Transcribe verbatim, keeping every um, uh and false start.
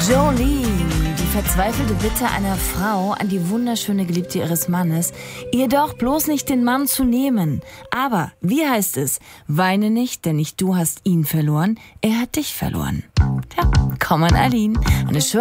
Jolene, die verzweifelte Bitte einer Frau an die wunderschöne Geliebte ihres Mannes, ihr doch bloß nicht den Mann zu nehmen. Aber, wie heißt es? Weine nicht, denn nicht du hast ihn verloren, er hat dich verloren. Tja, komm an Aline. Eine schöne